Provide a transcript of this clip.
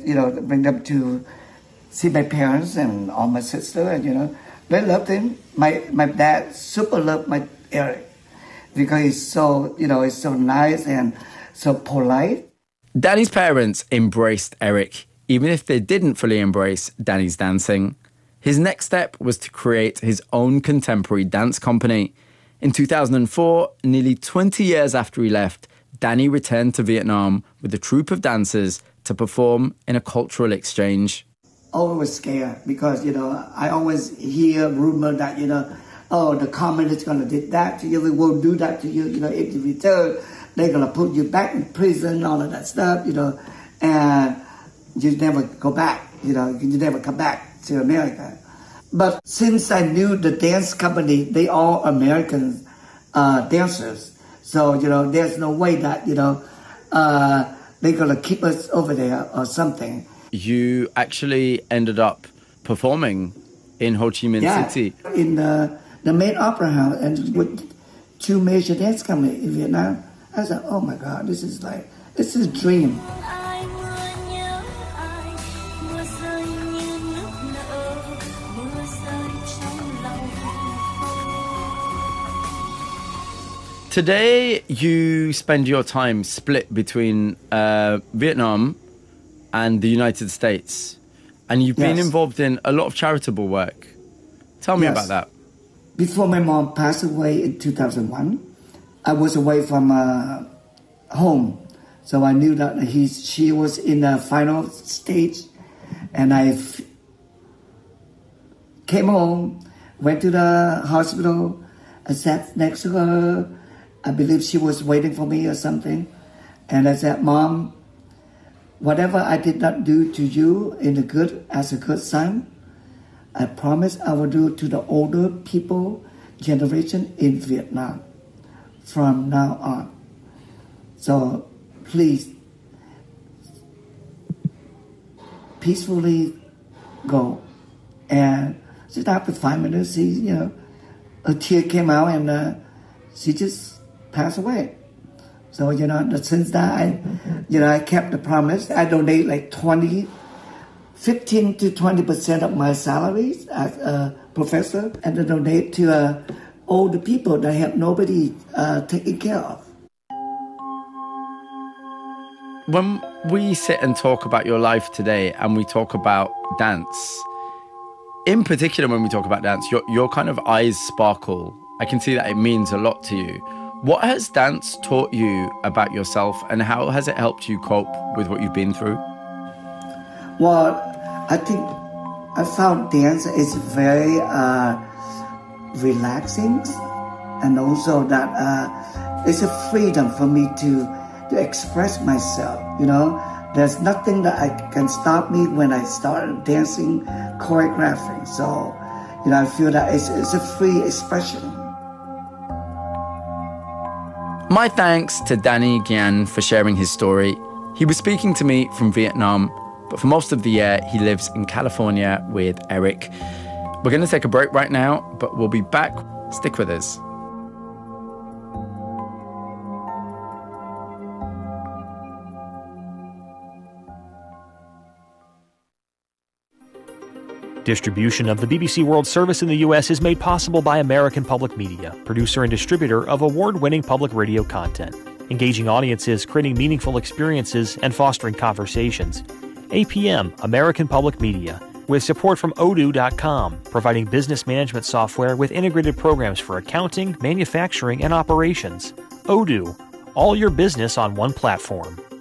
bring them to see my parents and all my sister, and they loved him. My dad super loved my Eric because he's so he's so nice and so polite. Danny's parents embraced Eric, even if they didn't fully embrace Danny's dancing. His next step was to create his own contemporary dance company. In 2004, nearly 20 years after he left, Danny returned to Vietnam with a troupe of dancers to perform in a cultural exchange. Always scared because, I always hear rumor that, the communists going to do that to you, we will do that to you, if you return, they're going to put you back in prison, all of that stuff, and you never go back, you never come back to America. But since I knew the dance company, they all American dancers. So, there's no way that, they're going to keep us over there or something. You actually ended up performing in Ho Chi Minh City. In the main opera house and with 2 major dance companies in Vietnam. I was like, oh my God, this is a dream. Today, you spend your time split between Vietnam and the United States. And you've been involved in a lot of charitable work. Tell me about that. Before my mom passed away in 2001, I was away from home. So I knew that she was in the final stage. And I came home, went to the hospital. I sat next to her. I believe she was waiting for me or something. And I said, Mom, whatever I did not do to you as a good son, I promise I will do to the older people generation in Vietnam from now on. So please, peacefully go. And just after 5 minutes, a tear came out and she just passed away. So, since that, I kept the promise. I donate like 15 to 20% of my salaries as a professor, and I donate to older people that have nobody taking care of. When we sit and talk about your life today and we talk about dance, in particular when we talk about dance, your kind of eyes sparkle. I can see that it means a lot to you. What has dance taught you about yourself, and how has it helped you cope with what you've been through? Well, I think I found dance is very relaxing, and also that it's a freedom for me to express myself. There's nothing that can stop me when I start dancing, choreographing. So, I feel that it's a free expression. My thanks to Danny Gian for sharing his story. He was speaking to me from Vietnam, but for most of the year, he lives in California with Eric. We're going to take a break right now, but we'll be back. Stick with us. Distribution of the BBC World Service in the U.S. is made possible by American Public Media, producer and distributor of award-winning public radio content, engaging audiences, creating meaningful experiences, and fostering conversations. APM, American Public Media, with support from Odoo.com, providing business management software with integrated programs for accounting, manufacturing, and operations. Odoo, all your business on one platform.